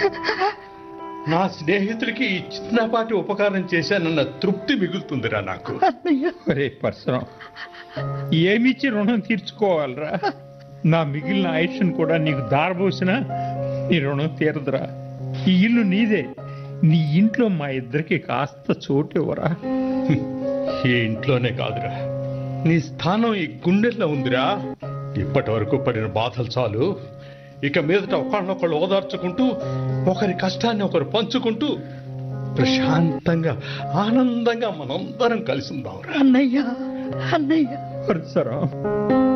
నా స్నేహితుడికి ఈ చిన్నపాటి ఉపకారం చేశానన్న తృప్తి మిగులుతుందిరా నాకు. ఒరే పరశురాం, ఏమిచ్చి రుణం తీర్చుకోవాలరా? నా మిగిలిన ఆయుష్ను కూడా నీకు దారబోసినా నీ రుణం తీరదురా. ఈ ఇల్లు నీదే. నీ ఇంట్లో మా ఇద్దరికి కాస్త చోటు ఇవ్వరా? ఈ ఇంట్లోనే కాదురా, నీ స్థానం ఈ గుండెల్లో ఉందిరా. ఇప్పటి వరకు పడిన బాధలు చాలు. ఇక మీదట ఒకళ్ళనొకళ్ళు ఓదార్చుకుంటూ, ఒకరి కష్టాన్ని ఒకరు పంచుకుంటూ, ప్రశాంతంగా ఆనందంగా మనందరం కలిసి ఉందాం. అన్నయ్య పరశురాం,